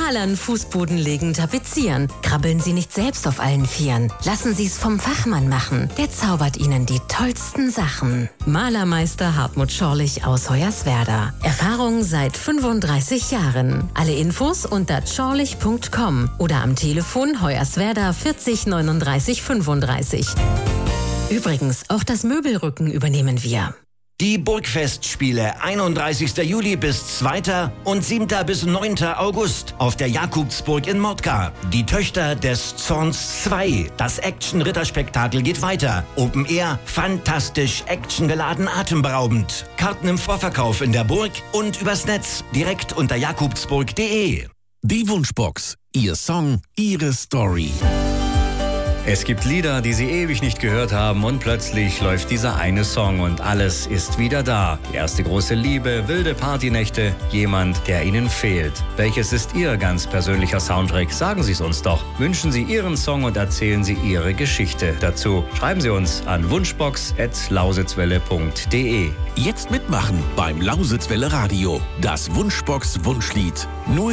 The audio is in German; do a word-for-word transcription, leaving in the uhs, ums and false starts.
Malern Fußboden legen, tapezieren. Krabbeln Sie nicht selbst auf allen Vieren. Lassen Sie es vom Fachmann machen. Der zaubert Ihnen die tollsten Sachen. Malermeister Hartmut Schorlich aus Hoyerswerda. Erfahrung seit fünfunddreißig Jahren. Alle Infos unter schorlich punkt com oder am Telefon Hoyerswerda vierzig neununddreißig fünfunddreißig. Übrigens, auch das Möbelrücken übernehmen wir. Die Burgfestspiele einunddreißigster Juli bis zweiter und siebter bis neunter August auf der Jakobsburg in Mordka. Die Töchter des Zorns zwei. Das Action-Ritterspektakel geht weiter. Open Air, fantastisch, actiongeladen, atemberaubend. Karten im Vorverkauf in der Burg und übers Netz direkt unter jakobsburg punkt de. Die Wunschbox. Ihr Song, Ihre Story. Es gibt Lieder, die Sie ewig nicht gehört haben und plötzlich läuft dieser eine Song und alles ist wieder da. Die erste große Liebe, wilde Partynächte, jemand, der Ihnen fehlt. Welches ist Ihr ganz persönlicher Soundtrack? Sagen Sie es uns doch. Wünschen Sie Ihren Song und erzählen Sie Ihre Geschichte dazu. Schreiben Sie uns an wunschbox at lausitzwelle punkt de. Jetzt mitmachen beim Lausitzwelle Radio. Das Wunschbox Wunschlied. Nur